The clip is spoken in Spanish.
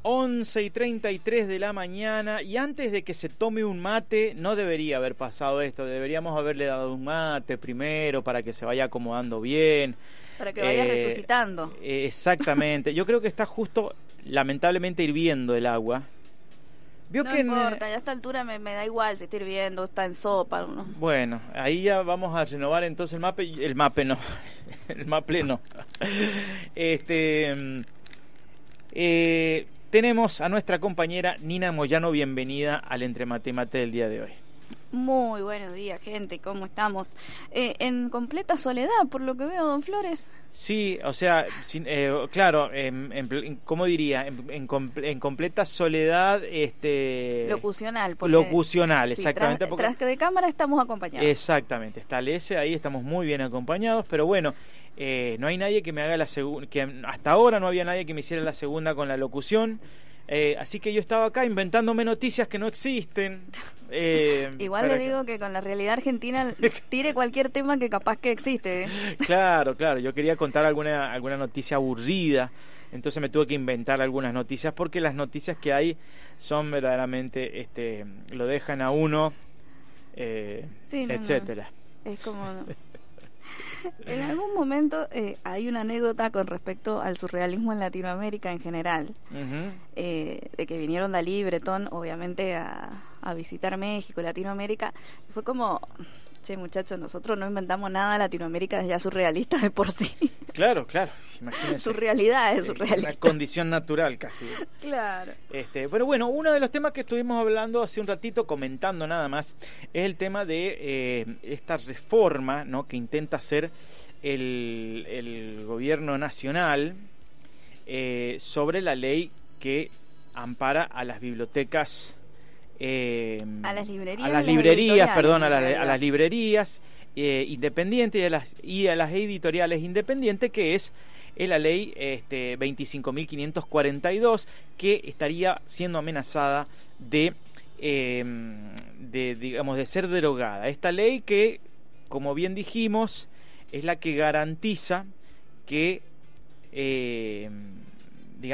11:33 de la mañana, y antes de que se tome un mate, no debería haber pasado esto. Deberíamos haberle dado un mate primero para que se vaya acomodando bien. Para que vaya resucitando. Exactamente. Yo creo que está justo, lamentablemente, hirviendo el agua. No importa, ya a esta altura me da igual si está hirviendo, está en sopa, ¿no? Bueno, ahí ya vamos a renovar entonces el maple no. El maple no. Tenemos a nuestra compañera Nina Moyano. Bienvenida al Entre Mate y Mate del día de hoy. Muy buenos días, gente, ¿cómo estamos? En completa soledad, por lo que veo, don Flores. Sí, o sea, claro, ¿cómo diría? En completa soledad, locucional. Porque, locucional, exactamente. Sí, tras que de cámara estamos acompañados. Exactamente, está Lese, ahí estamos muy bien acompañados, pero bueno, no hay nadie que me haga la segunda, que hasta ahora no había nadie que me hiciera la segunda con la locución. Así que yo estaba acá inventándome noticias que no existen. Igual le digo que con la realidad argentina tire cualquier tema que capaz que existe. Claro, yo quería contar alguna noticia aburrida, entonces me tuve que inventar algunas noticias, porque las noticias que hay son verdaderamente, lo dejan a uno, sí, etcétera. No. Es como... En algún momento hay una anécdota con respecto al surrealismo en Latinoamérica en general, de que vinieron Dalí y Bretón obviamente a visitar México, Latinoamérica. Fue como, che, muchachos, nosotros no inventamos nada, Latinoamérica es ya surrealista de por sí. Claro, imagínense. Su realidad es surrealista. Una condición natural casi. Claro. Pero bueno, uno de los temas que estuvimos hablando hace un ratito, comentando nada más, es el tema de esta reforma, ¿no?, que intenta hacer el gobierno nacional sobre la ley que ampara a las bibliotecas, a las librerías, a las librerías independientes y a las editoriales independientes, que es la ley 25.542, que estaría siendo amenazada de ser derogada. Esta ley que, como bien dijimos, es la que garantiza que